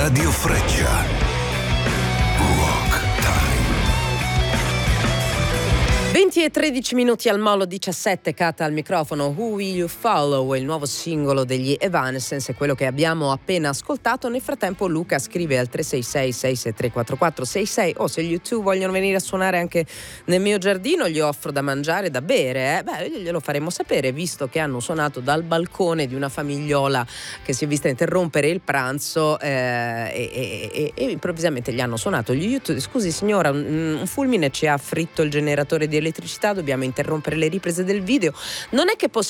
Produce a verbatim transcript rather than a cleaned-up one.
Radio Freccia. Rock Time. venti e tredici minuti al Molo diciassette, Cata al microfono. Who Will You Follow è il nuovo singolo degli Evanescence, è quello che abbiamo appena ascoltato. Nel frattempo Luca scrive al tre sei sei sei sei tre quattro quattro sei sei o se gli U due vogliono venire a suonare anche nel mio giardino gli offro da mangiare e da bere, eh? Beh, glielo faremo sapere, visto che hanno suonato dal balcone di una famigliola che si è vista interrompere il pranzo eh, e, e, e, e improvvisamente gli hanno suonato gli U due. Scusi signora, un, un fulmine ci ha fritto il generatore di elettricità, dobbiamo interrompere le riprese del video. Non è che possiamo